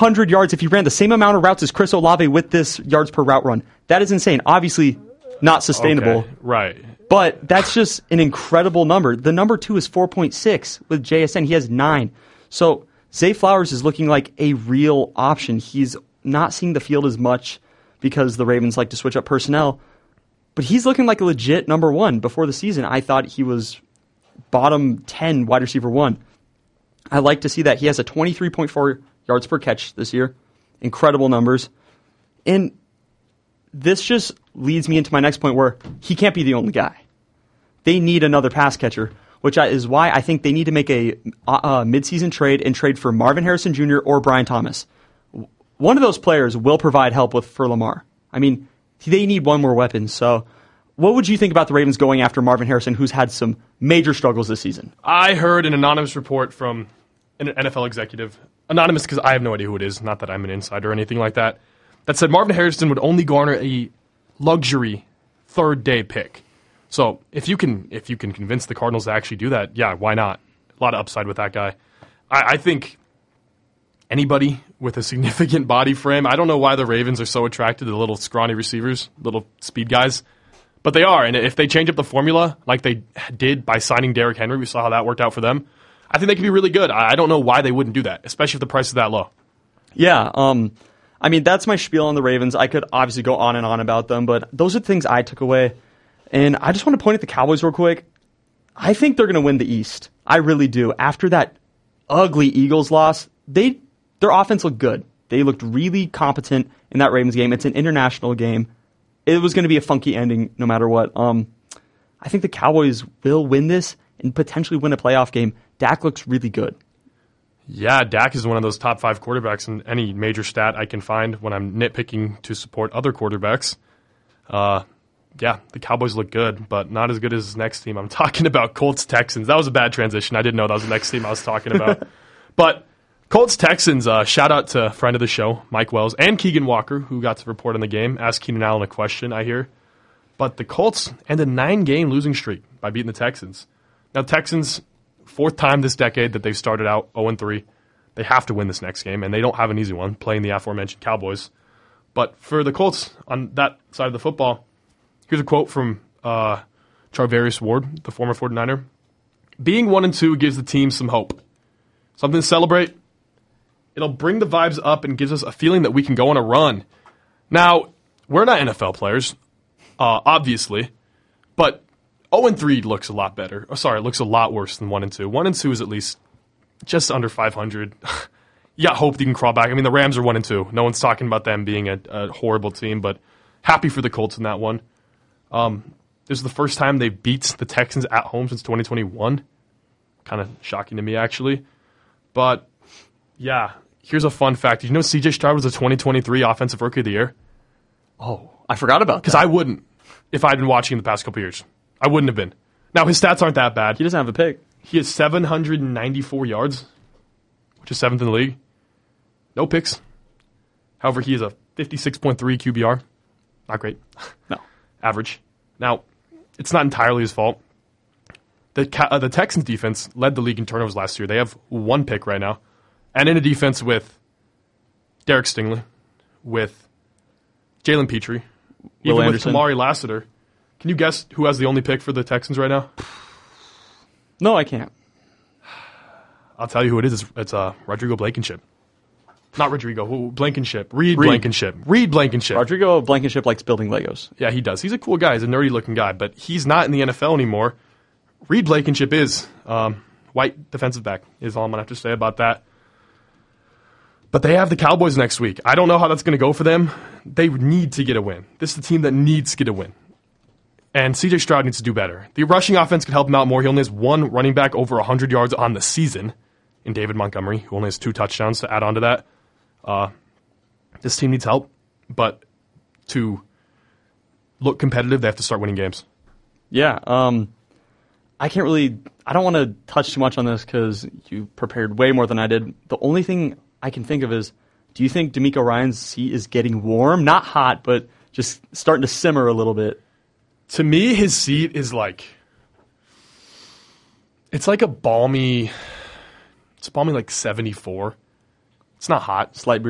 400 yards if he ran the same amount of routes as Chris Olave with this yards per route run. That is insane. Obviously, not sustainable. Okay, right. But that's just an incredible number. The number 2 is 4.6 with JSN. He has 9. So Zay Flowers is looking like a real option. He's not seeing the field as much because the Ravens like to switch up personnel. But he's looking like a legit number 1. Before the season, I thought he was bottom 10 wide receiver 1. I like to see that. He has a 23.4 yards per catch this year. Incredible numbers. And this just leads me into my next point where he can't be the only guy. They need another pass catcher, which is why I think they need to make a midseason trade and trade for Marvin Harrison Jr. or Brian Thomas. One of those players will provide help for Lamar. I mean, they need one more weapon. So what would you think about the Ravens going after Marvin Harrison, who's had some major struggles this season? I heard an anonymous report from an NFL executive, anonymous because I have no idea who it is, not that I'm an insider or anything like that, that said Marvin Harrison would only garner a luxury third-day pick. So if you can convince the Cardinals to actually do that, yeah, why not? A lot of upside with that guy. I think anybody with a significant body frame, I don't know why the Ravens are so attracted to the little scrawny receivers, little speed guys, but they are. And if they change up the formula like they did by signing Derrick Henry, we saw how that worked out for them, I think they could be really good. I don't know why they wouldn't do that, especially if the price is that low. Yeah, I mean, that's my spiel on the Ravens. I could obviously go on and on about them, but those are the things I took away. And I just want to point at the Cowboys real quick. I think they're going to win the East. I really do. After that ugly Eagles loss, their offense looked good. They looked really competent in that Ravens game. It's an international game. It was going to be a funky ending no matter what. I think the Cowboys will win this and potentially win a playoff game. Dak looks really good. Yeah, Dak is one of those top 5 quarterbacks in any major stat I can find when I'm nitpicking to support other quarterbacks. Yeah, the Cowboys look good, but not as good as his next team. I'm talking about Colts-Texans. That was a bad transition. I didn't know that was the next team I was talking about. But Colts-Texans, shout out to a friend of the show, Mike Wells, and Keegan Walker, who got to report on the game. Ask Keenan Allen a question, I hear. But the Colts ended a 9-game losing streak by beating the Texans. Now, Texans, 4th time this decade that they've started out 0-3. They have to win this next game, and they don't have an easy one, playing the aforementioned Cowboys. But for the Colts, on that side of the football, here's a quote from Charvarius Ward, the former 49er. Being 1-2 gives the team some hope. Something to celebrate. It'll bring the vibes up and gives us a feeling that we can go on a run. Now, we're not NFL players, obviously, but 0-3 looks a lot better. Looks a lot worse than 1-2. 1-2 is at least just under 500. You got hope that you can crawl back. I mean, the Rams are 1-2. No one's talking about them being a horrible team, but happy for the Colts in that one. This is the first time they beat the Texans at home since 2021. Kind of shocking to me, actually. But, yeah, here's a fun fact. Did you know C.J. Stroud was the 2023 Offensive Rookie of the Year? Oh, I forgot about that. Because I wouldn't if I'd been watching the past couple years. I wouldn't have been. Now, his stats aren't that bad. He doesn't have a pick. He has 794 yards, which is 7th in the league. No picks. However, he has a 56.3 QBR. Not great. No. Average. Now, it's not entirely his fault. The Texans defense led the league in turnovers last year. They have 1 pick right now. And in a defense with Derek Stingley, with Jalen Petrie, Will even Anderson. with Tamari Lassiter. Can you guess who has the only pick for the Texans right now? No, I can't. I'll tell you who it is. It's Rodrigo Blankenship. Not Rodrigo. Blankenship. Reed Blankenship. Reed Blankenship. Rodrigo Blankenship likes building Legos. Yeah, he does. He's a cool guy. He's a nerdy-looking guy, but he's not in the NFL anymore. Reed Blankenship is. White defensive back is all I'm going to have to say about that. But they have the Cowboys next week. I don't know how that's going to go for them. They need to get a win. This is the team that needs to get a win. And C.J. Stroud needs to do better. The rushing offense could help him out more. He only has 1 running back over 100 yards on the season in David Montgomery, who only has 2 touchdowns to add on to that. This team needs help, but to look competitive, they have to start winning games. Yeah, I don't want to touch too much on this because you prepared way more than I did. The only thing I can think of is, do you think DeMeco Ryans' seat is getting warm? Not hot, but just starting to simmer a little bit. To me, his seat is it's like a balmy, like 74. It's not hot. Slight